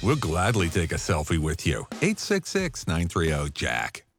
We'll gladly take a selfie with you. 866-930-JACK.